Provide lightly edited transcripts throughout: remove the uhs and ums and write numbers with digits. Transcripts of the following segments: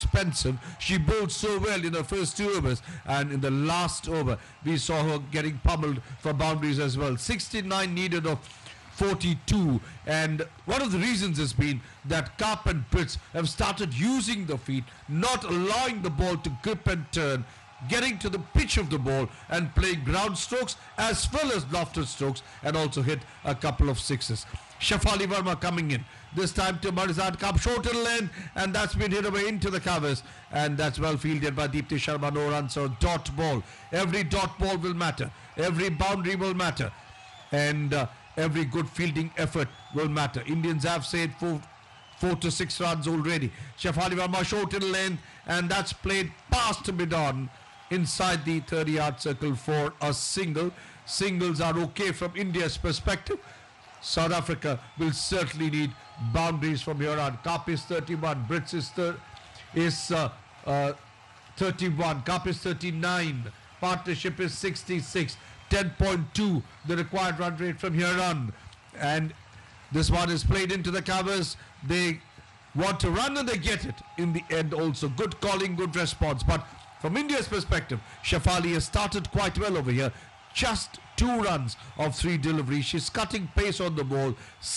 expensive. She bowled so well in her first 2 overs, and in the last over, we saw her getting pummeled for boundaries as well. 69 needed of 42, and one of the reasons has been that Cup and Brits have started using the feet, not allowing the ball to grip and turn, getting to the pitch of the ball and playing ground strokes as well as lofted strokes, and also hit a couple of sixes. Shafali Verma coming in, this time to Marizad Cup, shorter length, and that's been hit away into the covers, and that's well fielded by Deepti Sharma. No runs, so dot ball. Every dot ball will matter, every boundary will matter, and every good fielding effort will matter. Indians have saved 4 to 6 runs already. Shafali Verma short in length, and that's played past mid-on inside the 30-yard circle for a single. Singles are okay from India's perspective. South Africa will certainly need boundaries from here on. Cup is 31, Brits is 31, Cup is 39, partnership is 66. 10.2 the required run rate from here on, and this one is played into the covers. They want to run and they get it in the end also. Good calling, good response, but from India's perspective, Shafali has started quite well over here. Just 2 runs of 3 deliveries. She's cutting pace on the ball.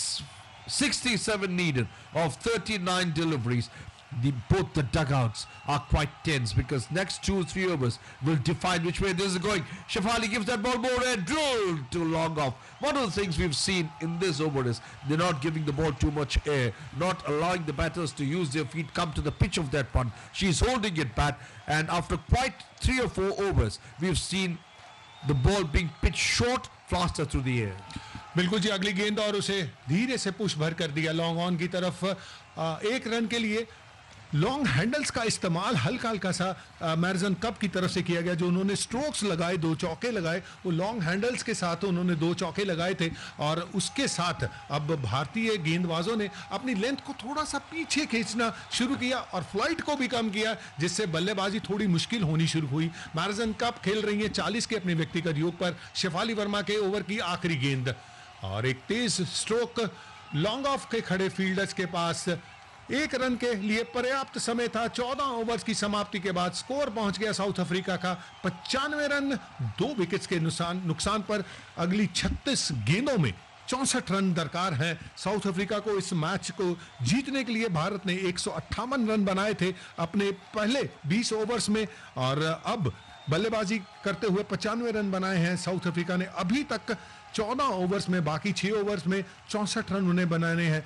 67 needed of 39 deliveries. Both the dugouts are quite tense because next 2 or 3 overs will define which way this is going. Shafali gives that ball more air, drilled to long off. One of the things we've seen in this over is they're not giving the ball too much air, not allowing the batters to use their feet, come to the pitch of that punt. She's holding it back, and after quite 3 or 4 overs, we've seen the ball being pitched short, faster through the air. बिल्कुल जी, अगली गेंद और उसे धीरे से push भर कर दिया लॉन्ग ऑन की तरफ। 1 रन के लिए लॉन्ग हैंडल्स का इस्तेमाल हल्का हल्का सा मैरिजन कप की तरफ से किया गया। जो उन्होंने स्ट्रोक्स लगाए, 2 चौके लगाए, वो लॉन्ग हैंडल्स के साथ उन्होंने 2 चौके लगाए थे, और उसके साथ अब भारतीय गेंदबाजों ने अपनी लेंथ को थोड़ा सा पीछे खींचना शुरू किया और फ्लाइट को भी कम किया, जिससे बल्लेबाजी थोड़ी मुश्किल होनी शुरू हुई। मैरिजन कप खेल रही है 40 के अपने व्यक्तिगत योग पर। शेफाली वर्मा के ओवर की आखिरी गेंद और एक तेज स्ट्रोक लॉन्ग ऑफ के खड़े फील्डर्स के पास। 1 रन के लिए पर्याप्त समय था। 14 ओवर्स की समाप्ति के बाद स्कोर पहुंच गया साउथ अफ्रीका का 95 रन 2 विकेट्स के नुकसान पर। अगली 36 गेंदों में 64 रन दरकार हैं साउथ अफ्रीका को। इस मैच को जीतने के लिए भारत ने 158 रन बनाए थे अपने पहले 20 ओवर्स में, और अब बल्लेबाजी करते हुए 95 रन बनाए हैं साउथ अफ्रीका ने। अभी तक 14 ओवर्स में, बाकी 6 ओवर्स में 64 रन उन्हें बनाने हैं।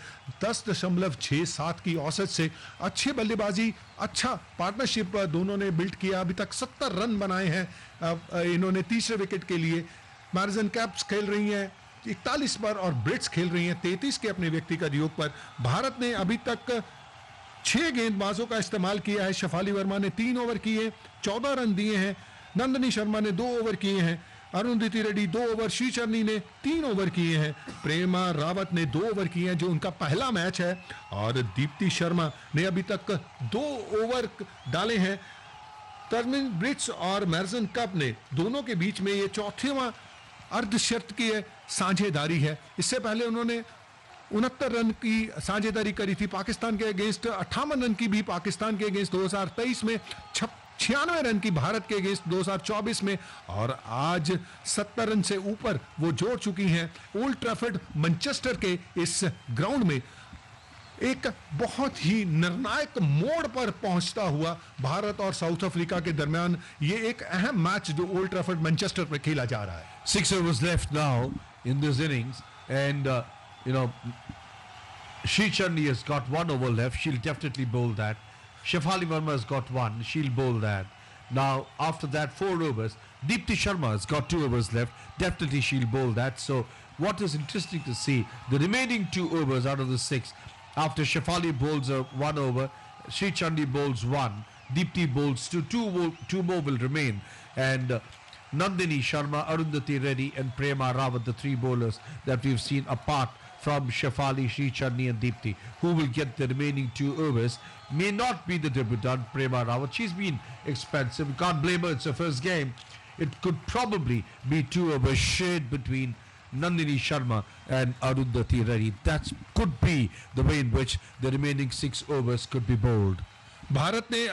10.67 की औसत से अच्छी बल्लेबाजी, अच्छा पार्टनरशिप दोनों ने बिल्ड किया। अभी तक 70 रन बनाए हैं इन्होंने तीसरे विकेट के लिए। मैरिजन कैप्स खेल रही हैं 41 पर और ब्रिट्स खेल रही हैं 33 के अपने व्यक्तिगत योग पर। भारत ने अभी तक 6 गेंदबाजों का इस्तेमाल किया है। शफाली वर्मा ने 3 ओवर किए, 14 रन दिए हैं। नंदनी शर्मा ने 2 ओवर किए हैं। अरुंधति रेड्डी 2 ओवर, श्रीचरनी ने 3 ओवर किए हैं। प्रेमा रावत ने 2 ओवर किए हैं, जो उनका पहला मैच है, और दीप्ति शर्मा ने अभी तक 2 ओवर डाले हैं। तरमिन ब्रिट्स और मैरिजन कप ने दोनों के बीच में ये 4वां अर्धशतक की साझेदारी है। इससे पहले उन्होंने 69 रन की साझेदारी करी थी पाकिस्तान के अगेंस्ट, 58 रन की भी पाकिस्तान के अगेंस्ट 2023 में, 96 रन की भारत के अगेंस्ट 2024 में, और आज 70 रन से ऊपर वो जोड़ चुकी हैं। ओल्ड ट्रैफर्ड मैनचेस्टर के इस ग्राउंड में एक बहुत ही निर्णायक मोड़ पर पहुंचता हुआ भारत और साउथ अफ्रीका के दरमियान ये एक अहम मैच जो ओल्ड ट्रैफर्ड मैनचेस्टर पर खेला जा रहा है। 6 overs left now in this innings, and Shrichandni has got 1 over left. She'll definitely bowl that. Shefali Verma has got 1. She'll bowl that. Now, after that, 4 overs. Deepti Sharma has got 2 overs left. Definitely she'll bowl that. So, what is interesting to see, the remaining 2 overs out of the 6, after Shefali bowls 1 over, Shrichandni bowls 1, Deepti bowls 2, 2 more will remain. And Nandini Sharma, Arundhati Reddy and Prema Rawat, the 3 bowlers that we've seen apart from Shefali, Shrichandni and Deepti, who will get the remaining 2 overs. May not be the debutant, Prema Rawat. She's been expensive. You can't blame her. It's her first game. It could probably be 2 overs shared between Nandini Sharma and Arundhati Reddy. That could be the way in which the remaining 6 overs could be bowled. Bharat ने